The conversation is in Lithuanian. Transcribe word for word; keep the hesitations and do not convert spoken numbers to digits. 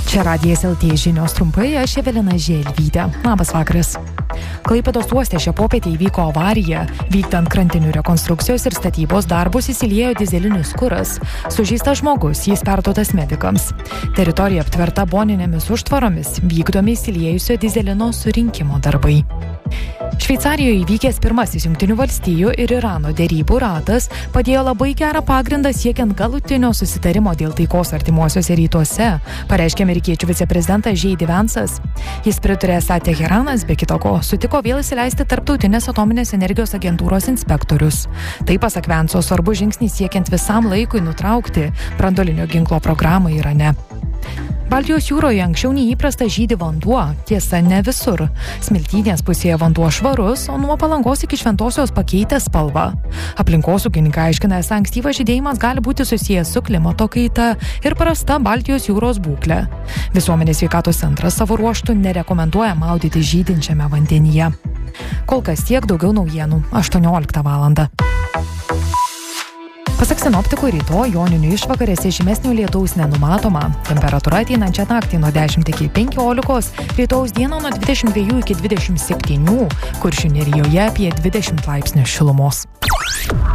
Čia Radijas L T žinios trumpai, aš Evelina Želvytė. Labas vakaras. Klaipėdos uoste šią popietę įvyko avarija. Vykdant krantinių rekonstrukcijos ir statybos darbus įsiliejo dizelinis kuras. Sužeistas žmogus, jis perduotas medikams. Teritorija aptverta boninėmis užtvaromis, vykdomi įsiliejusio dizelino surinkimo darbai. Šveicarijoje įvykęs pirmasis Jungtinių valstijų ir Irano derybų ratas padėjo labai gerą pagrindą siekiant galutinio susitarimo dėl taikos artimuosiuose rytuose, pareiškė amerikiečių viceprezidentas J D Vance'as. Jis pritarė, esą Teheranas, be kito ko, sutiko vėl įsileisti tarptautinės atominės energijos agentūros inspektorius. Tai, pasak Vance'o, svarbus žingsnis siekiant visam laikui nutraukti branduolinio ginklo programą Irane. Baltijos jūroje anksčiau neįprasta žydi vanduo, tiesa ne visur. Smiltynės pusėje vanduo švarus, o nuo Palangos iki Šventosios pakeitęs spalvą. Aplinkosaugininkai aiškina, esą ankstyvas žydėjimas gali būti susijęs su klimato kaita ir prasta Baltijos jūros būklė. Visuomenės sveikatos centras savo ruožtu nerekomenduoja maudyti žydinčiame vandenyje. Kol kas tiek, daugiau naujienų aštuonioliktą valandą. Pasak sinoptikų, rytoj joninių išvakarėse žymesnio lietaus nenumatoma. Temperatūra ateinančią naktį nuo dešimt iki penkiolikos, rytojaus dieną nuo dvidešimt dviejų iki dvidešimt septynių, Kuršių nerijoje apie dvidešimt laipsnių šilumos.